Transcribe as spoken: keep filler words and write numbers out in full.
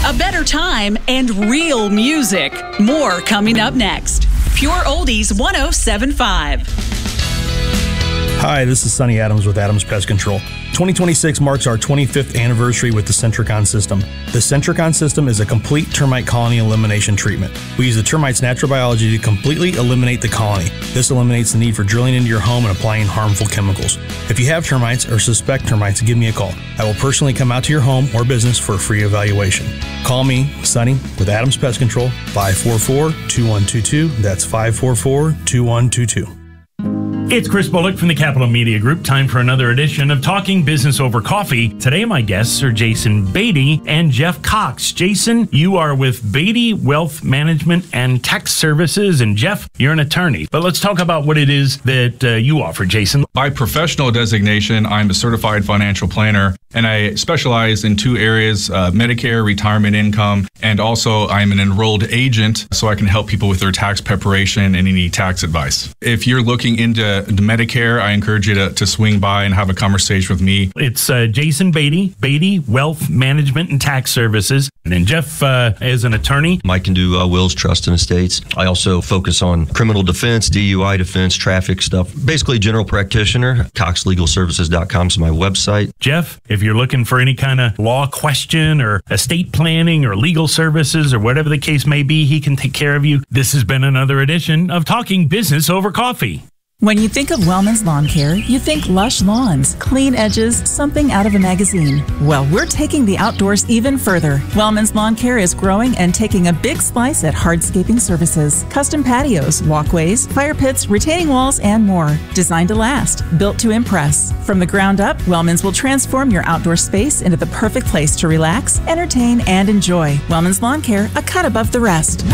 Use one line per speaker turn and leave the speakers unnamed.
a better time, and real music. More coming up next. Pure Oldies one oh seven point five.
Hi, this is Sonny Adams with Adams Pest Control. twenty twenty-six marks our twenty-fifth anniversary with the Centricon system. The Centricon system is a complete termite colony elimination treatment. We use the termite's natural biology to completely eliminate the colony. This eliminates the need for drilling into your home and applying harmful chemicals. If you have termites or suspect termites, give me a call. I will personally come out to your home or business for a free evaluation. Call me, Sonny, with Adams Pest Control, five four four, two one two two. That's five four four, two one two two.
It's Chris Bullock from the Capital Media Group. Time for another edition of Talking Business Over Coffee. Today, my guests are Jason Beatty and Jeff Cox. Jason, you are with Beatty Wealth Management and Tax Services, and Jeff, you're an attorney. But let's talk about what it is that uh, you offer, Jason.
By professional designation, I'm a certified financial planner, and I specialize in two areas, uh, Medicare, retirement income, and also I'm an enrolled agent, so I can help people with their tax preparation and any tax advice. If you're looking into the Medicare, I encourage you to, to swing by and have a conversation with me.
It's uh, Jason Beatty, Beatty Wealth Management and Tax Services. And then Jeff uh, is an attorney.
I can do uh, wills, trust, and estates. I also focus on criminal defense, D U I defense, traffic stuff. Basically, general practitioner. cox legal services dot com is my website.
Jeff, if you're looking for any kind of law question or estate planning or legal services or whatever the case may be, he can take care of you. This has been another edition of Talking Business Over Coffee.
When you think of Wellman's Lawn Care, you think lush lawns, clean edges, something out of a magazine. Well, we're taking the outdoors even further. Wellman's Lawn Care is growing and taking a big slice at hardscaping services, custom patios, walkways, fire pits, retaining walls, and more. Designed to last, built to impress. From the ground up, Wellman's will transform your outdoor space into the perfect place to relax, entertain, and enjoy. Wellman's Lawn Care, a cut above the rest.